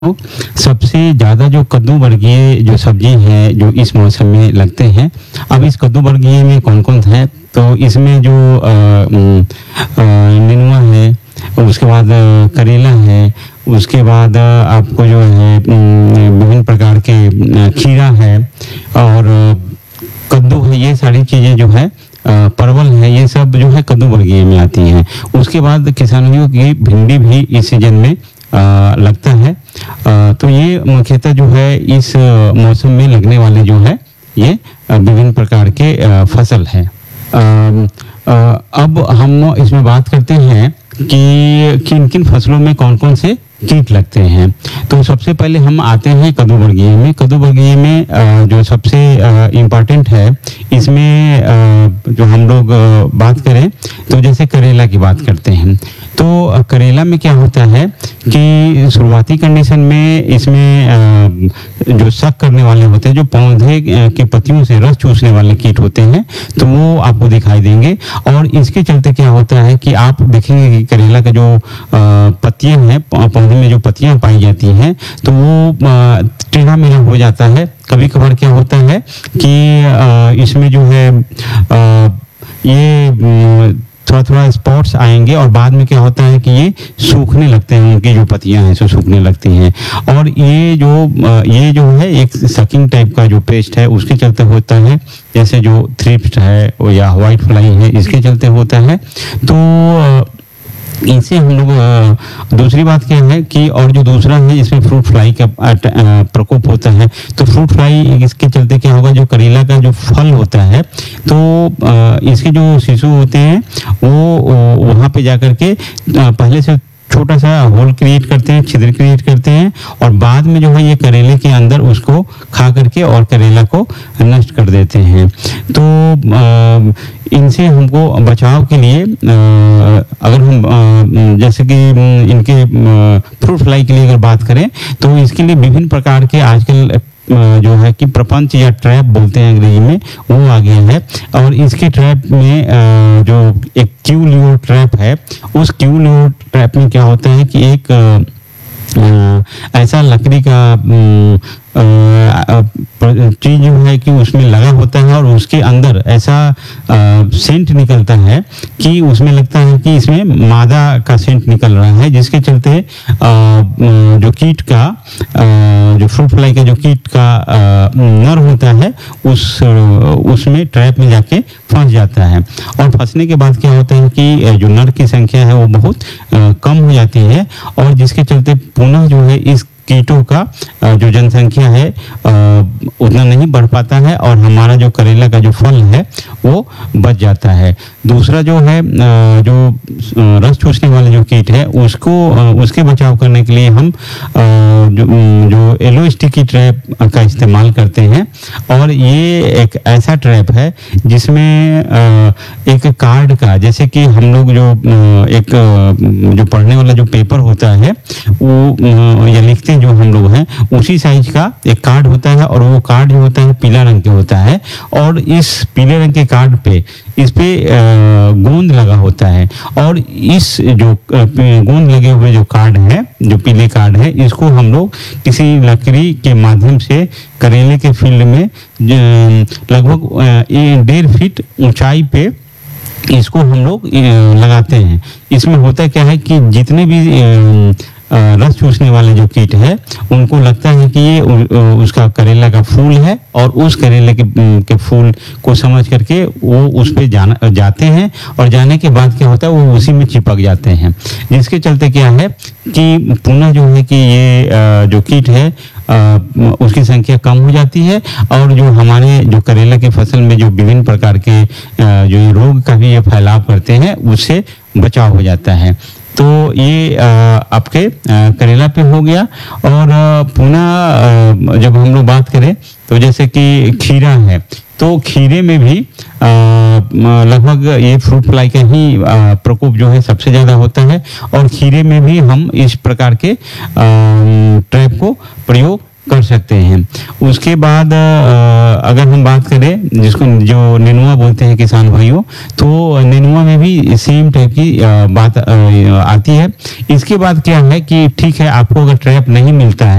तो सबसे ज़्यादा जो कद्दू वर्गीय जो सब्जी है जो इस मौसम में लगते हैं। अब इस कद्दू वर्गीय में कौन कौन है, तो इसमें जो नेनुआ है, उसके बाद करेला है, उसके बाद आपको जो है विभिन्न प्रकार के खीरा है और कद्दू है। ये सारी चीज़ें जो है परवल है, ये सब जो है कद्दू वर्गीय में आती हैं। उसके बाद किसानियों की भिंडी भी इस सीजन में लगता है। तो ये मुख्यतः जो है इस मौसम में लगने वाले जो है ये विभिन्न प्रकार के फसल है। अब हम इसमें बात करते हैं कि किन किन फसलों में कौन कौन से कीट लगते हैं। तो सबसे पहले हम आते हैं कद्दू वर्गीय में। कद्दू वर्गीय में जो सबसे इम्पॉर्टेंट है, इसमें जो हम लोग बात करें तो जैसे करेला की बात करते हैं, तो करेला में क्या होता है कि शुरुआती कंडीशन में इसमें जो शक करने वाले होते हैं, जो पौधे के पत्तियों से रस चूसने वाले कीट होते हैं, तो वो आपको दिखाई देंगे। और इसके चलते क्या होता है कि आप देखेंगे कि करेला का जो पत्तियां हैं, पौधे में जो पत्तियां पाई जाती हैं, तो वो टेढ़ा मेढ़ा हो जाता है। कभी कभार क्या होता है कि इसमें जो है ये थोड़ा थोड़ा स्पॉट्स आएंगे और बाद में क्या होता है कि ये सूखने लगते हैं, उनकी जो पत्तियां हैं सो सूखने लगती हैं। और ये जो है एक सकिंग टाइप का जो पेस्ट है, उसके चलते होता है। जैसे जो थ्रिप्स है या व्हाइट फ्लाई है, इसके चलते होता है। तो इनसे हम लोग दूसरी बात क्या है कि और जो दूसरा है, इसमें फ्रूट फ्लाई का प्रकोप होता है। तो फ्रूट फ्लाई इसके चलते क्या होगा, जो करेला का जो फल होता है, तो इसके जो शिशु होते हैं वो वहाँ पे जाकर के पहले से छोटा सा होल क्रिएट करते हैं, छिद्र क्रिएट करते हैं, और बाद में जो है ये करेले के अंदर उसको खा करके और करेला को नष्ट कर देते हैं। तो इनसे हमको बचाव के लिए अगर हम जैसे कि इनके फ्रूट फ्लाई के लिए अगर बात करें, तो इसके लिए विभिन्न प्रकार के आजकल जो है कि प्रपंच या ट्रैप बोलते हैं अंग्रेजी में, वो आ गया है। और इसके ट्रैप में जो एक क्यू लियो ट्रैप है, उस क्यू लियो ट्रैप में क्या होता है कि एक ऐसा लकड़ी का चीज जो है कि उसमें लगा होता है और उसके अंदर ऐसा सेंट निकलता है कि उसमें लगता है कि इसमें मादा का सेंट निकल रहा है, जिसके चलते जो कीट का जो फ्रूट फ्लाई का जो कीट का नर होता है उसमें ट्रैप में जाके फंस जाता है। और फंसने के बाद क्या होता है कि जो नर की संख्या है वो बहुत कम हो जाती है, और जिसके चलते पुनः जो है इस कीटों का जो जनसंख्या है उतना नहीं बढ़ पाता है, और हमारा जो करेला का जो फल है वो बच जाता है। दूसरा जो है जो रस चूसने वाले जो कीट है, उसके बचाव करने के लिए हम जो येलो स्टिकी ट्रैप का इस्तेमाल करते हैं। और ये एक ऐसा ट्रैप है जिसमें एक कार्ड का, जैसे कि हम लोग जो पढ़ने वाला जो पेपर होता है वो या लिखते जो हम लोग हैं, उसी साइज का एक कार्ड होता है, और वो कार्ड जो होता है पीला रंग के होता है। और इस पीले रंग के कार्ड पे इस पे गोंद लगा होता है, और इस जो गोंद लगे हुए जो कार्ड है, जो पीले कार्ड है, इसको हम लोग किसी लकड़ी के माध्यम से करेले के फील्ड में लगभग 1.5 फीट ऊंचाई पे इसको हम लोग लगाते हैं। इसमें होता क्या है कि जितने भी रस चूसने वाले जो कीट है, उनको लगता है कि ये उसका करेला का फूल है, और उस करेले के फूल को समझ करके वो उस पे जाते हैं, और जाने के बाद क्या होता है वो उसी में चिपक जाते हैं। जिसके चलते क्या है कि पुनः जो है कि ये जो कीट है उसकी संख्या कम हो जाती है, और जो हमारे जो करेला के फसल में जो विभिन्न प्रकार के जो रोग का भी ये फैलाव करते हैं, उससे बचाव हो जाता है। तो ये आपके करेला पे हो गया। और पुनः जब हम लोग बात करें तो जैसे कि खीरा है, तो खीरे में भी लगभग ये फ्रूट फ्लाई का ही प्रकोप जो है सबसे ज़्यादा होता है, और खीरे में भी हम इस प्रकार के ट्रैप को प्रयोग कर सकते हैं। उसके बाद अगर हम बात करें जिसको जो नेनुआ बोलते हैं किसान भाइयों, तो नेनुआ में भी सेम टाइप की बात आती है। इसके बाद क्या है कि ठीक है, आपको अगर ट्रैप नहीं मिलता है